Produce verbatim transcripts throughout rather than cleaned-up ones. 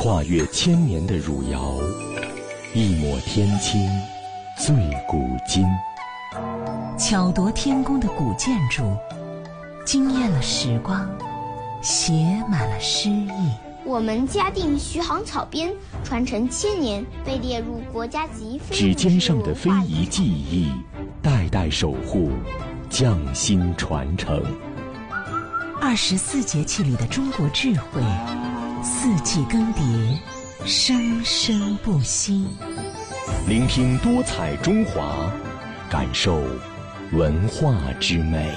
跨越千年的汝窑，一抹天青，醉古今。 巧夺天工的古建筑，惊艳了时光，写满了诗意。 我们嘉定徐杭草编传承千年，被列入国家级非指尖上的非遗技艺，代代守护，匠心传承。 二十四节气里的中国智慧，四季更迭，生生不息。 聆听多彩中华，感受文化之美。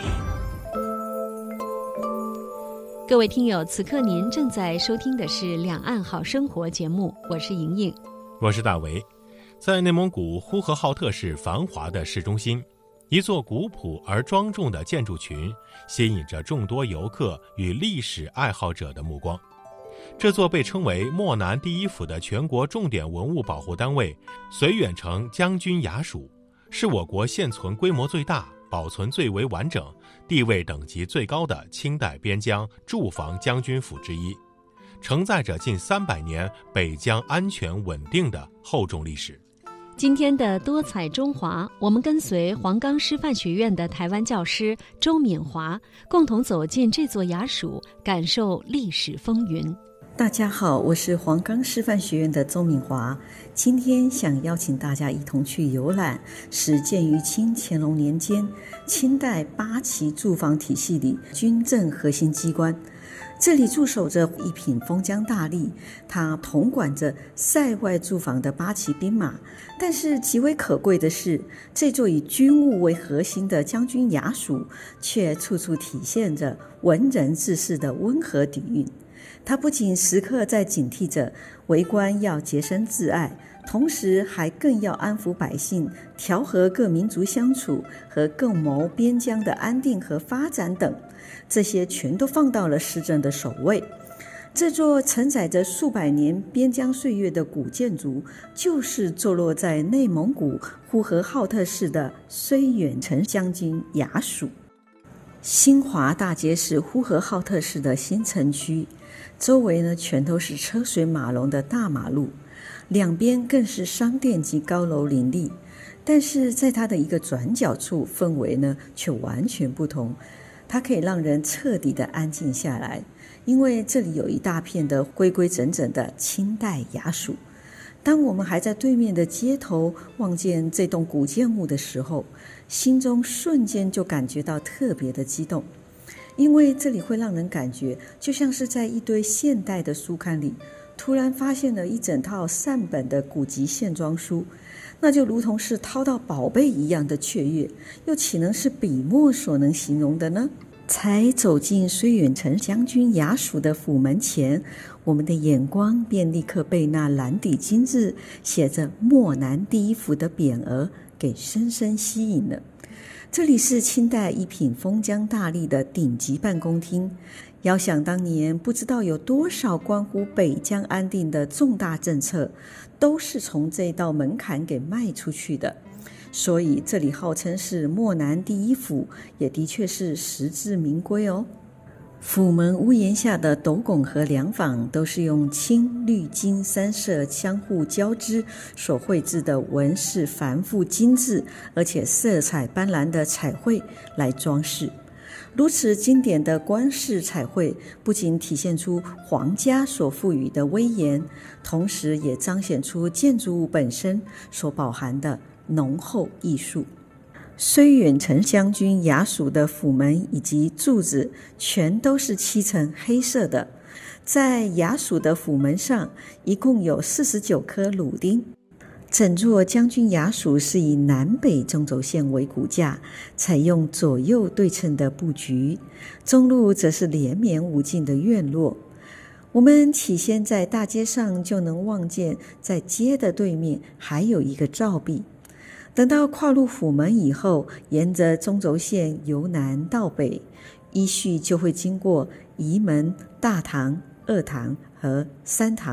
各位听友，此刻您正在收听的是《两岸好生活》节目，我是莹莹， 我是大为。在内蒙古呼和浩特市繁华的市中心，一座古朴而庄重的建筑群吸引着众多游客与历史爱好者的目光。这座被称为漠南第一府的全国重点文物保护单位绥远城将军衙署，是我国现存规模最大、保存最为完整、地位等级最高的清代边疆驻防将军府之一，承载着近三百年北疆安全稳定的厚重历史。 今天的多彩中华，我们跟随黄冈师范学院的台湾教师周敏华，共同走进这座衙署，感受历史风云。 大家好，我是黄冈师范学院的周敏华，今天想邀请大家一同去游览始建于清乾隆年间清代八旗驻防体系里军政核心机关。这里驻守着一品封疆大吏，他统管着塞外驻防的八旗兵马。但是极为可贵的是，这座以军务为核心的将军衙署，却处处体现着文人志士的温和底蕴。他不仅时刻在警惕着为官要洁身自爱，同时还更要安抚百姓，调和各民族相处，和共谋边疆的安定和发展等，这些全都放到了施政的首位。这座承载着数百年边疆岁月的古建筑，就是坐落在内蒙古呼和浩特市的绥远城将军衙署。新华大街是呼和浩特市的新城区，周围呢全都是车水马龙的大马路，两边更是商店及高楼林立。但是在它的一个转角处，氛围呢却完全不同，它可以让人彻底的安静下来，因为这里有一大片的规规整整的清代衙署。当我们还在对面的街头望见这栋古建物的时候，心中瞬间就感觉到特别的激动，因为这里会让人感觉就像是在一堆现代的书刊里突然发现了一整套善本的古籍线装书，那就如同是掏到宝贝一样的雀跃，又岂能是笔墨所能形容的呢？才走进绥远城将军衙署的府门前，我们的眼光便立刻被那蓝底金字写着漠南第一府的匾额给深深吸引了。这里是清代一品封疆大吏的顶级办公厅，遥想当年，不知道有多少关乎北疆安定的重大政策都是从这道门槛给迈出去的，所以这里号称是漠南第一府，也的确是实至名归哦。府门屋檐下的斗拱和梁坊都是用青绿金三色相互交织所绘制的纹饰繁复精致而且色彩斑斓的彩绘来装饰。如此经典的官式彩绘不仅体现出皇家所赋予的威严，同时也彰显出建筑物本身所饱含的浓厚艺术。绥远城将军衙署的府门以及柱子全都是漆成黑色的，在衙署的府门上一共有四十九颗铢钉。整座将军衙署是以南北中轴线为骨架，采用左右对称的布局，中路则是连绵无尽的院落。我们起先在大街上就能望见，在街的对面还有一个照壁。等到跨入府门以后，沿着中轴线由南到北，依序就会经过仪门、大堂、二堂和三堂。